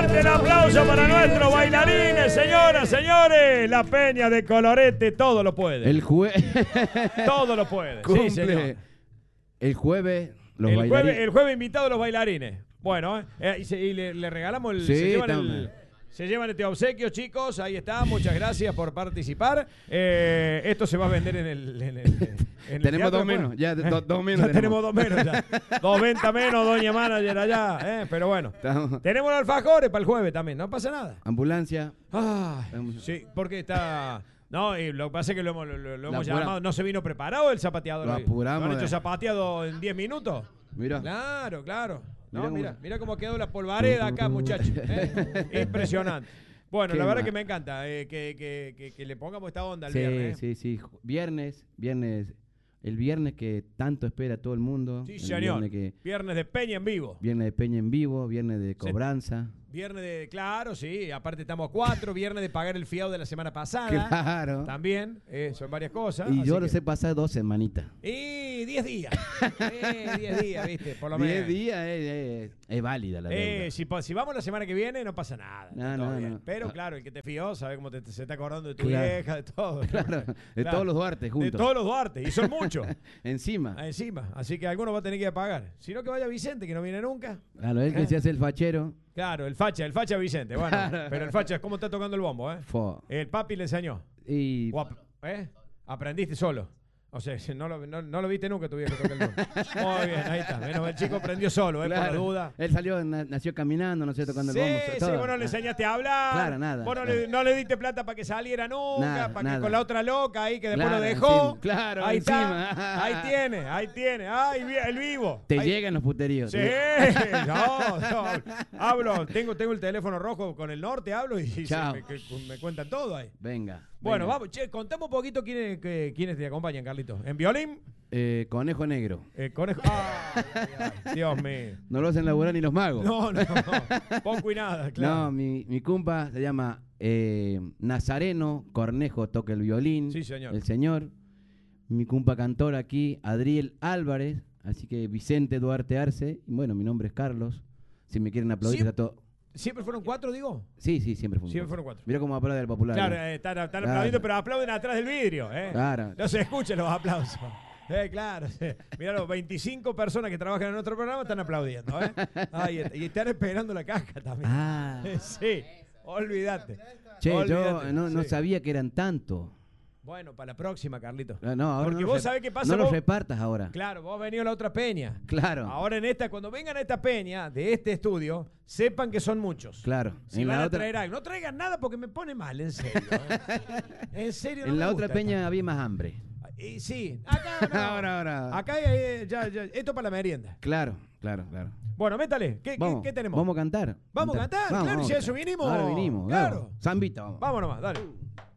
Fuerte el aplauso para nuestros bailarines, señoras, señores. La Peña de Colorete todo lo puede. Todo lo puede. Cumple. Sí, señor. El jueves, los bailarines. El jueves invitado a los bailarines. Bueno, y le regalamos el... Sí, se llevan este obsequio, chicos. Ahí está. Muchas gracias por participar. Esto se va a vender en el tenemos teatro, dos menos. Ya, dos menos. Ya tenemos dos menos. Ya. 2 ventas menos, doña manager allá. Pero bueno. Tenemos los alfajores para el jueves también. No pasa nada. Ambulancia. Sí, porque está... No, y lo que pasa es que lo hemos llamado. No se vino preparado el zapateador. Lo apuramos. ¿Lo han hecho zapateado en 10 minutos? Mira. Claro. No, mira cómo quedó la polvareda acá, muchachos. Impresionante. Bueno, la verdad que me encanta que le pongamos esta onda al viernes. Sí. Viernes. El viernes que tanto espera todo el mundo. Sí, señor. Viernes de Peña en vivo. Viernes de Peña en vivo, viernes de cobranza. Viernes de, claro, sí, aparte estamos 4, viernes de pagar el fiado de la semana pasada. Claro. También, son varias cosas. Y yo lo sé pasar 2 semanitas. Y 10 días. 10 días, ¿viste? Por lo menos. 10 días es válida la deuda. Si vamos la semana que viene, no pasa nada. No. Pero claro, el que te fió sabe cómo se está acordando de tu vieja, de todo. Claro, de todos los Duarte juntos. De todos los Duarte, y son muchos. Encima. Así que alguno va a tener que pagar. Si no, que vaya Vicente, que no viene nunca. Claro, él que se hace el fachero. Claro, el facha Vicente. Bueno, pero el facha, ¿cómo está tocando el bombo, El papi le enseñó. Aprendiste solo. O sea, no lo viste nunca tu viejo tocar el bombo. Muy bien, ahí está. Menos el chico aprendió solo, claro. Por la duda. Él nació caminando, no sé, tocando el bombo. Sí, vos no le enseñaste a hablar. Claro, nada. Vos no le diste plata para que saliera nunca, para que con la otra loca ahí que después lo dejó. Encima. Claro, ahí encima. Está. Ahí tiene. Ay, el vivo. Te llegan los puteríos. Sí, no. Hablo, tengo el teléfono rojo con el norte, hablo y me cuentan todo ahí. Venga. Bueno, vamos, contame un poquito quiénes te acompañan, Carlitos. ¿En violín? Conejo Negro. Conejo. Dios mío. No lo hacen laburar ni los magos. No. Poco y nada, claro. No, mi compa se llama Nazareno Cornejo, toca el violín. Sí, señor. El señor. Mi compa cantor aquí, Adriel Álvarez. Así que Vicente Duarte Arce. Y bueno, mi nombre es Carlos. Si me quieren aplaudir, está todo. ¿Siempre fueron 4, digo? Sí, siempre fueron 4. Mira cómo aplaude el popular. Claro, están aplaudiendo, pero aplauden atrás del vidrio. Claro. No se escuchan los aplausos. Claro. Mirá, los 25 personas que trabajan en nuestro programa están aplaudiendo. Y están esperando la caja también. Sí, olvídate. Che, yo no sabía que eran tantos. Bueno, para la próxima, Carlito. No, ahora porque vos sabés qué pasa. No los repartas ahora. Claro, vos has venido a la otra peña. Claro. Ahora cuando vengan a esta peña de este estudio, sepan que son muchos. Claro. Si van a traer algo. No traigan nada porque me pone mal, en serio. En serio. En la otra peña había más hambre. Sí, acá no. Ahora. Acá ya, esto para la merienda. Claro. Bueno, métale. ¿Qué tenemos? Vamos a cantar. Vamos a cantar, claro. Si a eso vinimos. Ahora vinimos. Claro. Zambita, vamos. Vamos nomás, dale.